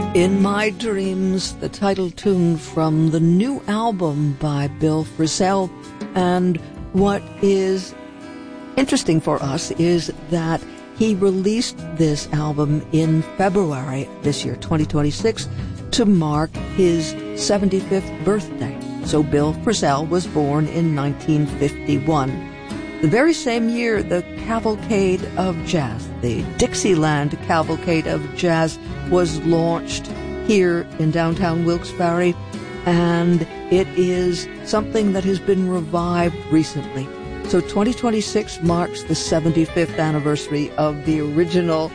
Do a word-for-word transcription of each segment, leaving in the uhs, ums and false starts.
In My Dreams, the title tune from the new album by Bill Frisell. And what is interesting for us is that he released this album in February this year, twenty twenty-six, to mark his seventy-fifth birthday. So Bill Frisell was born in nineteen fifty-one. The very same year, the Cavalcade of Jazz, the Dixieland Cavalcade of Jazz, was launched here in downtown Wilkes-Barre, and it is something that has been revived recently. So twenty twenty-six marks the seventy-fifth anniversary of the original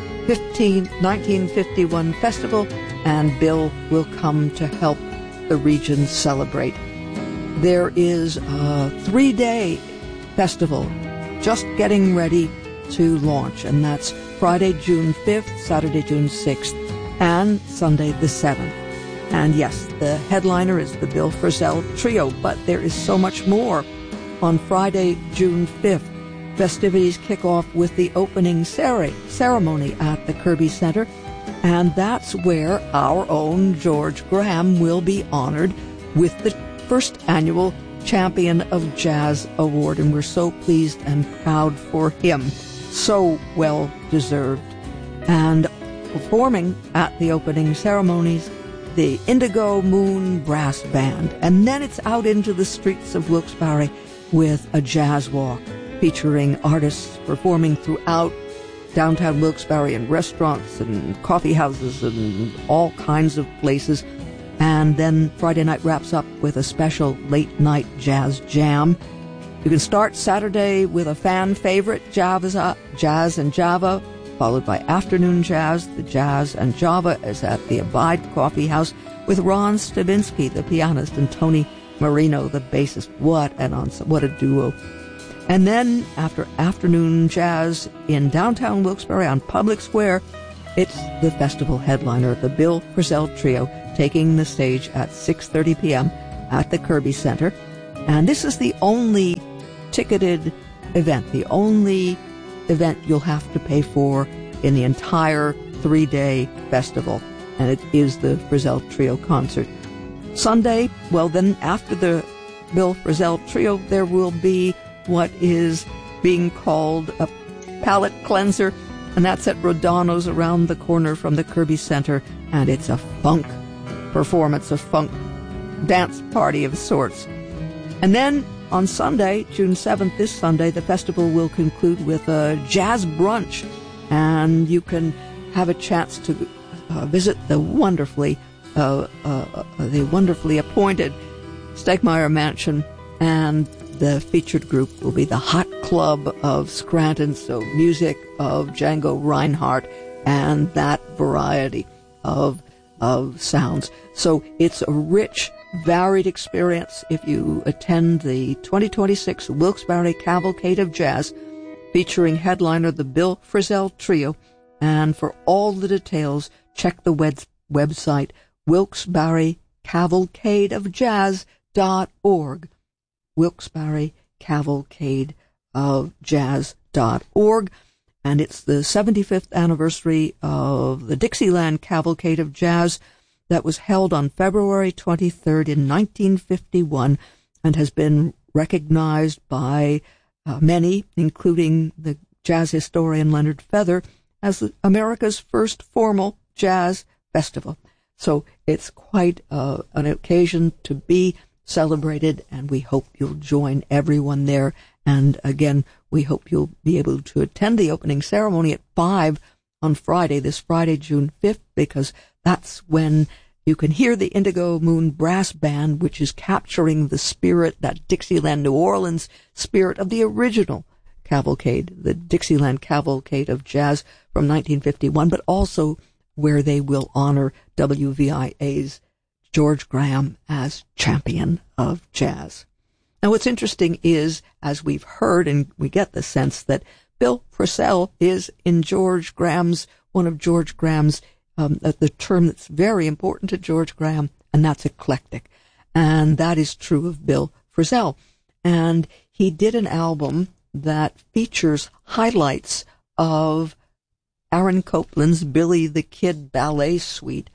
nineteen fifty-one festival, and Bill will come to help the region celebrate. There is a three-day festival just getting ready to launch, and that's Friday, June fifth, Saturday, June sixth, and Sunday the seventh. And yes, the headliner is the Bill Frisell Trio, but there is so much more. On Friday, June fifth, festivities kick off with the opening ceremony at the Kirby Center, and that's where our own George Graham will be honored with the first annual Champion of Jazz Award, and we're so pleased and proud for him. So well deserved. And performing at the opening ceremonies, the Indigo Moon Brass Band. And then it's out into the streets of Wilkes-Barre with a jazz walk featuring artists performing throughout downtown Wilkes-Barre in restaurants and coffee houses and all kinds of places. And then Friday night wraps up with a special late-night jazz jam. You can start Saturday with a fan favorite, Java, Jazz and Java, followed by afternoon jazz. The Jazz and Java is at the Abide Coffee House with Ron Stavinsky, the pianist, and Tony Marino, the bassist. What an ensemble, what a duo. And then after afternoon jazz in downtown Wilkes-Barre on Public Square, it's the festival headliner, the Bill Frisell Trio, taking the stage at six thirty p.m. at the Kirby Center. And this is the only ticketed event, the only event you'll have to pay for in the entire three-day festival. And it is the Frisell Trio concert. Sunday, well then after the Bill Frisell Trio, there will be what is being called a palate cleanser, and that's at Rodano's around the corner from the Kirby Center, and it's a funk performance, a funk dance party of sorts. And then on Sunday, June seventh, this Sunday, the festival will conclude with a jazz brunch, and you can have a chance to uh, visit the wonderfully uh, uh, uh, the wonderfully appointed Stegmeyer Mansion, and the featured group will be the Hot Club of Scranton, so music of Django Reinhardt and that variety of of sounds. So it's a rich, varied experience if you attend the twenty twenty-six Wilkes-Barre Cavalcade of Jazz, featuring headliner the Bill Frisell Trio. And for all the details, check the web- website wilkes-barre cavalcade of jazz dot org. Wilkes-Barre Cavalcade of Jazz dot org. And it's the seventy-fifth anniversary of the Dixieland Cavalcade of Jazz that was held on February twenty-third in nineteen fifty-one and has been recognized by uh, many, including the jazz historian Leonard Feather, as America's first formal jazz festival. So it's quite uh, an occasion to be celebrated, and we hope you'll join everyone there. And again, we hope you'll be able to attend the opening ceremony at five on Friday, this Friday, June fifth, because that's when you can hear the Indigo Moon Brass Band, which is capturing the spirit, that Dixieland, New Orleans spirit of the original cavalcade, the Dixieland Cavalcade of Jazz from nineteen fifty-one, but also where they will honor W V I A's George Graham as champion of jazz. Now, what's interesting is, as we've heard, and we get the sense that Bill Frisell is in George Graham's, one of George Graham's, um, the term that's very important to George Graham, and that's eclectic. And that is true of Bill Frisell. And he did an album that features highlights of Aaron Copland's Billy the Kid Ballet Suite,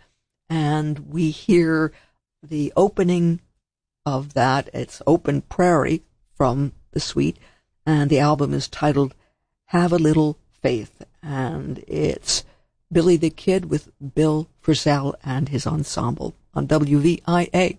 and we hear the opening of that. It's Open Prairie from the suite, and the album is titled Have a Little Faith, and it's Billy the Kid with Bill Frisell and his ensemble on W V I A.